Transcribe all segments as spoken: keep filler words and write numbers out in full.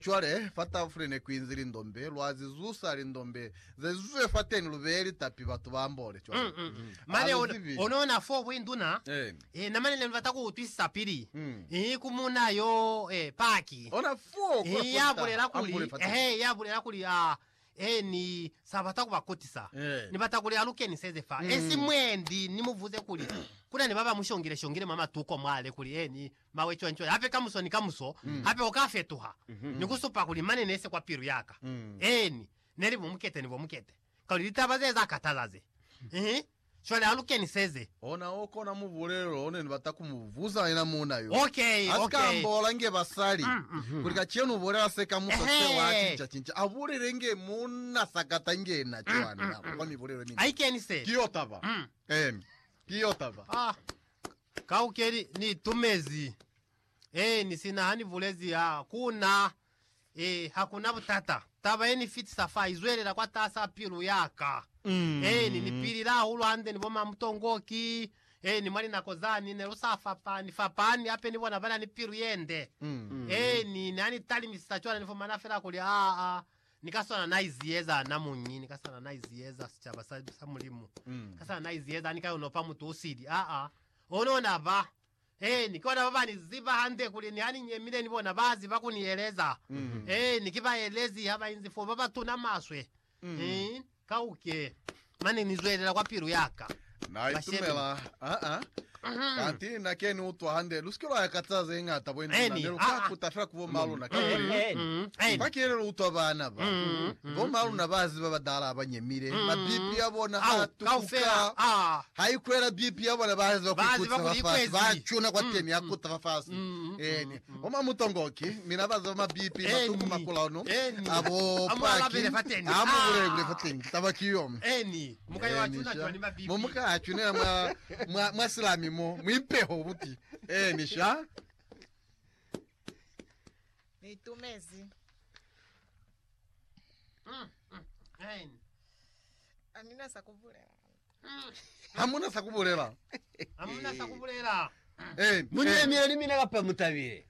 chwale fata frene kwinzira indombe lwazi zusa lindombe zezwe fateni luberi tapi batu bambole chwale mm, mm, mm. Mane onaona fo bwinduna eh e, namane le vatako utwisa piri mm. e kumuna yo eh paki ona fo kwa e yabulera kuli eh yabulera kuli a eh ni sabata kubakotisa eh. Ni batakuli alukeni sezefa mm. Esi mwendi nimuvuze kuli kuna ni baba mushongire shongire mama tuko mwale kuli eh ni mawe choncho hape kamuso ni kamuso mm. Hape okafetuha mm -hmm. Nikusupa kuli mane nese kwa piru yaka mm. Eh ni neri bumukete ni bumukete kali litabazeza katalaze eh shwale alukeni seze ona oko na muvulero one nibatakumuvuza ina muna yo okay okay akambola nge basali mm, mm, mm. Kulika chenu volera seka muso se wachi chachincha avulere nge muna sakata nge na chwana mm, mm, kwa mivulero nini aikeni se kiyotava mm. Eh kiyotava ah kaukeri ni tumezi eh ni sina hani vulezi ah kuna eh hakuna butata taba eni fit safa izwelera kwa tasa piru yaka mm. Eh ni nipirira hulu hande ni boma mtongoki eh ni mwali nakozani ne rusafa pani fapani ape ni bona bana ni piru yende mm. Eh ni nani tali misachwana ni foma nafera kuli a a nikasona naiziyeza namunyi nikasona naiziyeza sichaba sa mulimu mm. Kasona naiziyeza nikayo nopa mutu usidi a a onona ba eh nikona baba ni ziba hande kuli ni hani nyemile ni bona bazi bakunieleza mm. Eh nikibaelezi haba inzi fo baba tuna maswe mm. Eh kauke mani nizwelera kwa piru yaka na itumela a a kanti na kenu utwa hande luskiro yakataza inga tabweni na nero ka kutafira kuvo malu na kali bakere utwa bana ba bo malu na bazi babadala abanyemire mabipi yabona hatuka haikwera bipi yabona bazi bakutsa bachuna kwa temi yakutsa fasi eh ni oma mutongoki mina bazo mabipi matuku makulano abo paki amure gure fateni tabakiyo eh ni mukayo wachuna kwa ni mabipi muka achunera mwa mwa mwaslami mo mwipeho buti eh nisha ni tumezi mm eh anina sakubulera hamuna sakubulera hamuna sakubulera eh munye mire mina gapa mutabire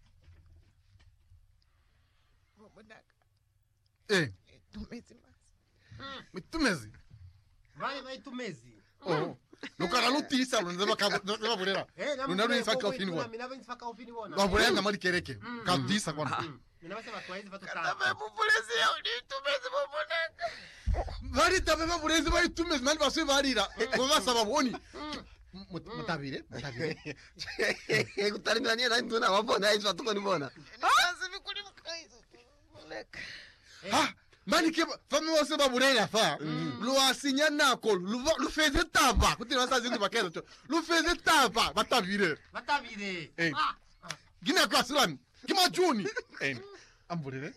mubudaka eh tumezi mas tumezi vai vai tumezi oh nokara lutisa lunzeba ka bulera lunaro ifaka ofini bona mina bafaka ofini bona babulenga mali kereke kabisa kwa mina basema twaizi batuta tabe bubulezi ya ulitumezi buboneka bari tabe babulezi bayitumezi mali baswe barira ko basaba boni mutabire mutabire kutarimanya na nduna wabona hizo tuko ni bona ah bikuri mukaizo boleka ha mani ke fami wose babulera fa luasinya nako lufeze taba kuti wasa zindu bakero cho lufeze taba batavire batavire ah gina kwa salami kima juni eh ambulere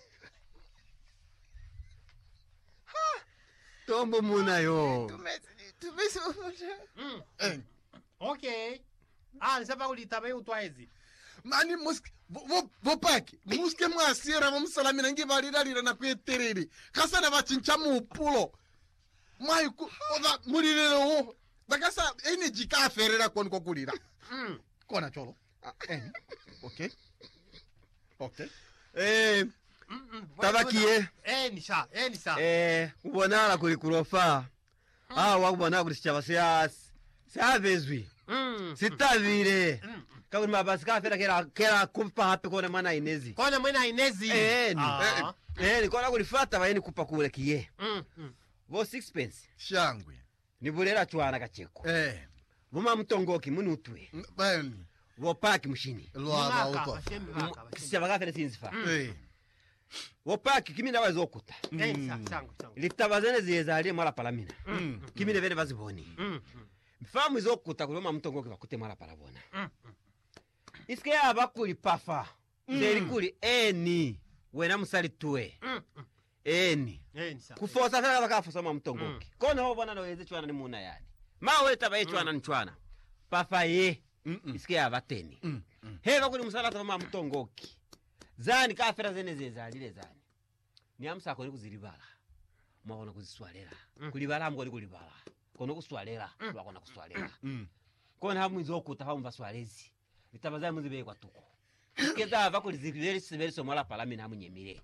ha tombo muna yo tumezi tumezi mm eh okay ah nisaba ulitabe utwaezi mani musk vo vo paki muske mwasira mumsalamina ngi valiralira na kweterere kasana vachincha mupulo mai ku oda murirero bakasa energy ka ferera kon ko kulira mm kona cholo eh okay okay eh tabakie eh nisha eh nisha eh ubonala kuli kurofa ah wakubona kuli chava savezwi mm sitavire kama mabasi kafera kera kera kupa hape kona mwana inezi kona mwana inezi eh ni eh ni kona kulifata bayeni kupa kule kiye mm vo sixpence shangwe ni bulera chwana kacheko eh vuma mtongoki munutwe bani vo paki mushini lwa auto kisha bagafera sinzifa eh vo paki kimi ndawa zokuta eh changu changu litabazene ziyezali mara palamina kimi nevene baziboni mfamu zokuta kuloma mtongoki bakute mara palabona iske abakuli pafa nderi kuli eni wena musali tuwe eni kufosa fela bakafosa ma mtongoki kona ho bana noyeze chwana ni muna yani mawe tabaye chwana ni chwana pafa ye iske abateni heva kuli musala tama mtongoki zani kafera zene zezalile zani ni amsa ko ni kuziribala mwabona kuziswalera kulibala mgo kulibala kono kuswalera lwakona kuswalera kona hamwizo okuta hamva swalezi bitabaza muzibe kwa tuko Keda bakuli zikleri siberi somola palamina munyemire.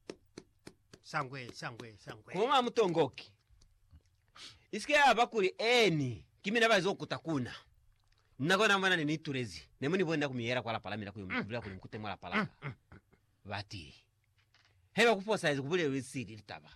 Shangwe, shangwe, shangwe. Kuma mutongoki. Iske abakuli eni kimina bazo kutakuna. Nakona mwana ni turezi. Nemuni bonda kumiyera kwa la palamina kuyumubula kuli mkute mwala palaka. Bati. Heba kuposa izi kubule wisiri litaba.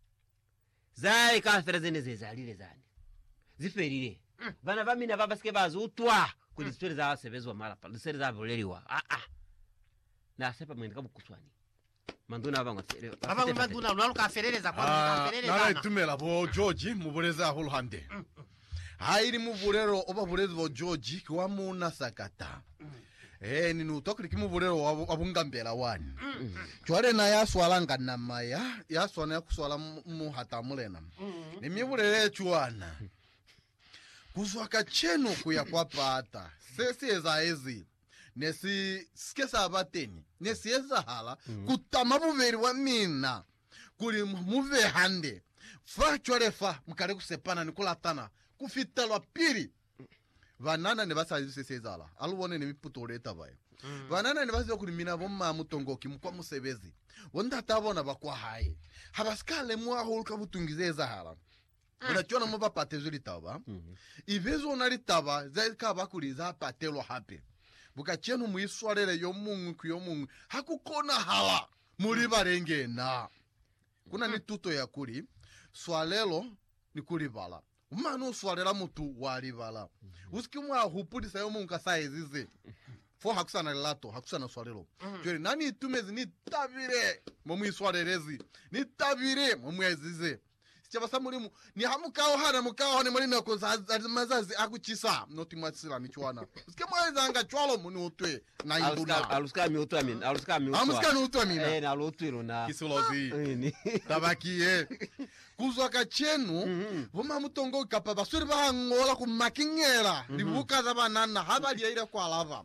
Zai ka ferezene zezalile zani. Ziferire. Bana bamina babaske bazo utwa kuli stori za sebezwa mala pala. Stori za boleliwa. Ah ah. Na sepa mwendika bukuswani. Manduna abangu ferere. Abangu manduna unaluka ferereza kwa Ah, ferere nara zana. itumela bo George mubuleza huluhande. Hairi mubulero oba bulezi bo George kwa muna sakata. Eh ni nutokri kimubulero abungambela wani. Chware na yaswalanga na maya, yaswana yakuswala muhata mulena. Ni mibulere chwana. Kuzwaka chenu kuya kwa pata. Sesi eza ezi. Nesi skesa abateni. Nesi eza hala. Kutama buveri wa mina. Kuli muve hande. Fa chware fa. Mkare kusepana nikulatana. Kufitalwa piri. Vanana ne basa ezi sesi eza hala. Aluwane ne miputoreta bae. Vanana ne basa kuli mina voma mutongoki. Mkwa musebezi. Wanda tabona bakwa hae. Habaskale mua hulka butungize eza hala. Unachona mba patezo litaba. Ivezo na litaba. Zeka bakuli za patelo hape. Buka chenu muiswalele yo mungu kuyo mungu. Hakukona hala. Muri barenge na. Kuna ni tuto ya kuri. Swalelo ni kuri bala. Umanu swalela mutu wali bala. Usiki mwa hupudi sayo mungu kasa ezize. Fo hakusana lato. Hakusana swalelo. Jori nani itumezi ni tabire. Mumu iswalelezi. Ni tabire. Mumu ezize. Sichaba samulimu ni hamukao hana mukao hane mwalina kwa mazazi akuchisa noti mwasila michuana. Usike mwaliza anga chwalo muni utwe na induna. Aluska mi utwa min. Aluska mi utwa. Aluska mi utwa mina. Eh na alutwiru na. Kisulozi. Ni. Tabaki ye. Kuzwaka chenu. Vuma mutongo kapa basuri baha ngola kumakingera. Libuka za banana. Habali ya ila kwa lava.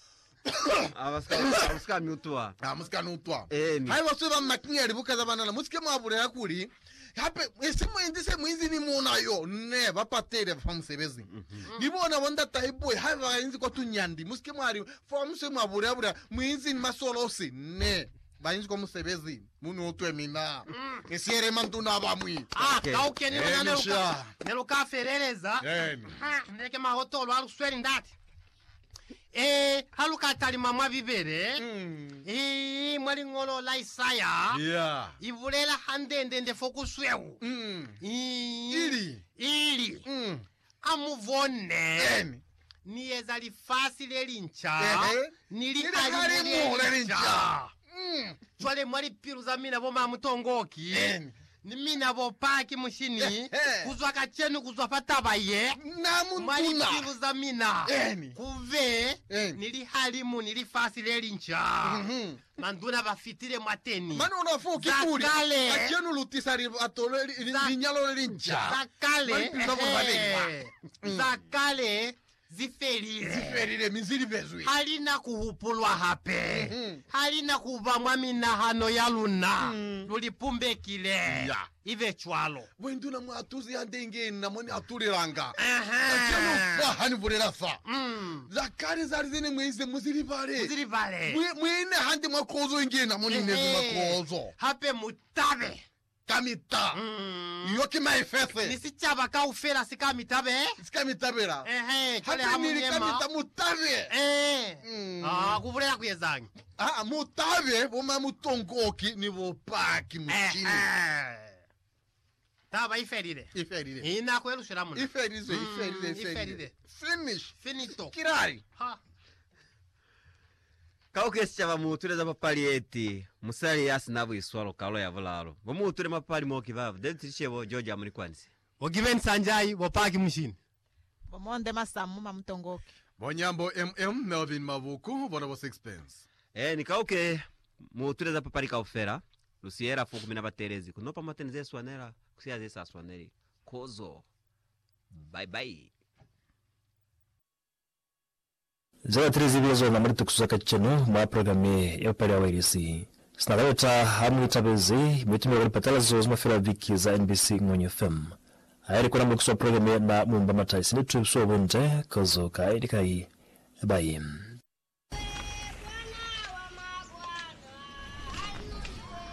Aluska aluska mi utwa. Aluska mi utwa. Eh ni. Hai basuri baha makingera libuka za banana. Musike mwabure ya kuri. Hape ese mwendise mwizi ni muna yo ne bapatere famusebezi nibona wanda tahiboy hava inzi ko tunyandi musike mwari famuse mwabure abura mwizi ni masolosi ne bayinzi ko musebezi munu otwe mina esiere manduna bamwi Ah, kauke ni wana neluka. Neluka ferereza. Ndeke mahotolo alusweri ndati. Eh, haluka talima mwa bibere. Eh, mwali ngolo la Isaya. Yeah. Ivulela handende nde fokuswewu. Mm. Ili. Ili. Ili. Amuvone. Eni. Ni ezali fasi lelincha. Ehe. Nili Nili alimu lelincha. Mm. Chwale mwali piruza mina voma mutongoki. Eni. Ni mina vopaki mushini. Ehe. Kuzwa kachenu kuzwa pataba ye. Mwali Namunduna. piruza mina. Eni. Kuve. Eni. Nili halimu nili fasi lelincha. Mhm. Manduna bafitile mwateni. Manu unafu kikuri. Zakale. Achenu lutisari atole linyalo lincha. Zakale. Mwali piruza Ehe. Zakale. Ziferire. Ziferire miziri bezwi. Halina kuhupulwa hape. Mhm. Halina kuvamwa minahano ya luna. Lulipumbe kile. Ya. Ive chwalo. Wenduna mwatuzi yandenge na mwani atuliranga. Aha. Achenu fa hani vulera fa. Mm. Zakari zari zine mwize muziri vare. Muziri vale. Mwene handi mwakozo inge na mwani nezi mwakozo. Hape mutabe. Kamita. Mm. Yoki maifese. Nisichaba kaufera sika mitabe. Sika mitabera. Ehe. Chole Hape nili hamunyema. kamita mutabe. Eh. Mm. Ah, kuvulera kuyezangi. Ah, mutabe. Voma mutongoki ni vopaki mchini. Ehe. Taba iferire. Iferire. Ina kwelu shiramuna. Iferize, Mm, iferize, iferire. iferize. Finish. Finito. Kirari. Ha. Kauke sichava mutureza mapali eti. Musali yasi nabu iswalo kalo ya vulalo. Vomu uture mapali moki vavu. Deni tirishevo George amuni kwanisi. Ogiven sanjai wopaki mshini. Bomonde masamu mamutongoki. Bonyambo M M Melvin Mavuku, Bonobo Sixpence. Eh, nikauke mutureza papali kaufera. Lusiera fuku mina baterezi. Kunopa matenize swanera. Kusia zesa swaneri. Kozo. Bye bye. Zela trizi bizo na marito kusaka chenu mwa programe ya upari wa irisi. Snareta hamu itabezi, mwitumi wa patala zozo mafila viki za N B C Ngonyo F M. Ayari kuna mkuswa programe na mumba matai. Sinitu suwa bunte, kozo kai dikai. Bye.